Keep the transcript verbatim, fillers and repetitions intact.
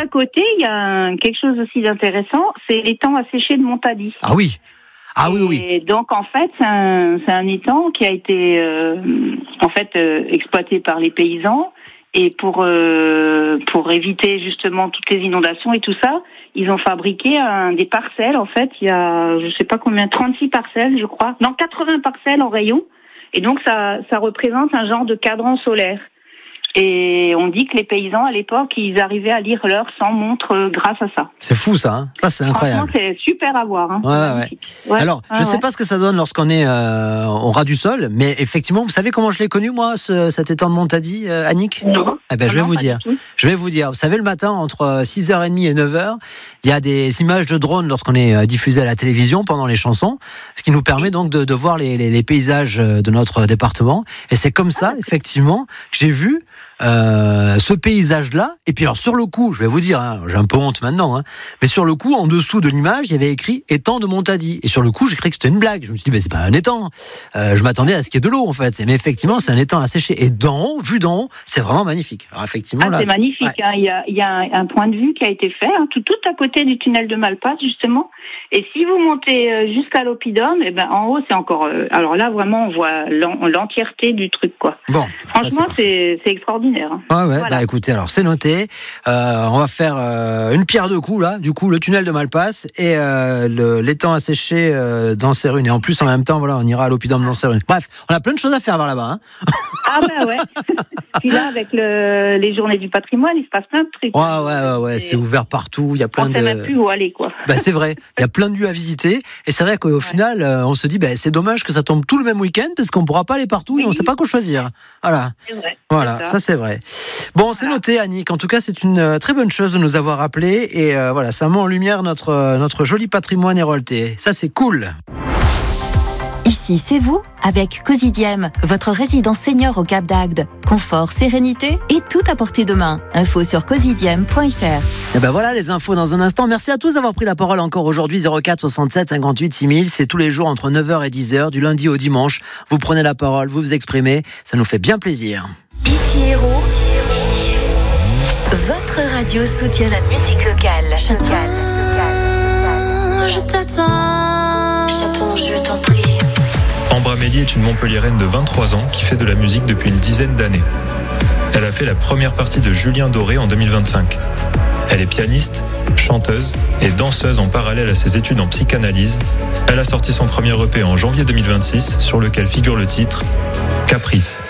côté, il y a un, quelque chose aussi d'intéressant, c'est l'étang asséché de Montady. Ah oui. Ah oui, oui. Et donc en fait, c'est un, c'est un étang qui a été euh, en fait euh, exploité par les paysans. Et pour euh, pour éviter justement toutes les inondations et tout ça, ils ont fabriqué un, des parcelles. En fait, il y a je sais pas combien, trente-six parcelles, je crois. Non, quatre-vingts parcelles en rayon. Et donc ça ça représente un genre de cadran solaire. Et on dit que les paysans à l'époque, ils arrivaient à lire l'heure sans montre euh, grâce à ça. C'est fou ça, hein. Ça c'est incroyable. Franchement, c'est super à voir. Hein. Ouais, ouais. Ouais. Alors, ah, je ne sais ouais. pas ce que ça donne lorsqu'on est euh, au ras du sol, mais effectivement, vous savez comment je l'ai connu moi, ce, cet étang de Montady, euh, Annick ? Non. Eh ben, je vais non, vous dire. Je vais vous dire. Vous savez, le matin, entre six heures trente et neuf heures, il y a des images de drones lorsqu'on est diffusé à la télévision pendant les chansons, ce qui nous permet donc de, de voir les, les, les paysages de notre département. Et c'est comme ça, effectivement, que j'ai vu Euh, ce paysage-là, et puis alors sur le coup, je vais vous dire, hein, j'ai un peu honte maintenant, hein, mais sur le coup, en dessous de l'image, il y avait écrit étang de Montady, et sur le coup, j'ai cru que c'était une blague. Je me suis dit, ben c'est pas un étang. Euh, je m'attendais à ce qu'il y ait de l'eau en fait, mais effectivement, c'est un étang asséché. Et d'en haut, vu d'en haut, c'est vraiment magnifique. Alors effectivement, ah, là, c'est magnifique. Ouais. Hein, il y a, il y a un, un point de vue qui a été fait, hein, tout, tout à côté du tunnel de Malpas justement. Et si vous montez jusqu'à l'oppidum, et ben en haut, c'est encore. Euh, alors là, vraiment, on voit l'entièreté du truc, quoi. Bon, franchement, ça, c'est, c'est, c'est extraordinaire. Hein. Ah ouais, voilà. Bah écoutez, alors c'est noté. Euh, on va faire euh, une pierre deux coups là. Du coup, le tunnel de Malpas et euh, le, l'étang asséché euh, d'Anserune. Et en plus, en même temps, voilà, on ira à l'oppidum d'Anserune. Bref, on a plein de choses à faire vers là-bas. Hein. Ah ben ouais. Puis là, avec le, les journées du patrimoine, il se passe plein de trucs. Ouais, ouais, ouais, ouais. C'est ouvert partout. Il y a plein on de. On ne sait même plus où aller, quoi. Bah c'est vrai. Il y a plein de lieux à visiter. Et c'est vrai qu'au ouais. final, euh, on se dit, bah, c'est dommage que ça tombe tout le même week-end parce qu'on ne pourra pas aller partout oui. et on ne sait pas quoi choisir. Voilà. C'est vrai. Voilà, c'est ça. ça c'est vrai. Bon, c'est voilà. noté, Annick. En tout cas, c'est une très bonne chose de nous avoir appelés et euh, voilà, ça met en lumière notre notre joli patrimoine héroltais. Ça, c'est cool. Ici, c'est vous, avec Cosidiem, votre résidence senior au Cap d'Agde. Confort, sérénité et tout à portée de main. Info sur cosidiem point f r. Et ben voilà les infos dans un instant. Merci à tous d'avoir pris la parole encore aujourd'hui. zéro quatre soixante-sept cinquante-huit six mille. C'est tous les jours entre neuf heures et dix heures, du lundi au dimanche. Vous prenez la parole, vous vous exprimez. Ça nous fait bien plaisir. Ici Héros, votre radio soutient la musique locale. Chaton, je t'attends. Chaton, je t'en prie. Ambre Amélie est une Montpelliéraine de vingt-trois ans qui fait de la musique depuis une dizaine d'années. Elle a fait la première partie de Julien Doré en deux mille vingt-cinq. Elle est pianiste, chanteuse et danseuse en parallèle à ses études en psychanalyse. Elle a sorti son premier E P en janvier deux mille vingt-six sur lequel figure le titre Caprice.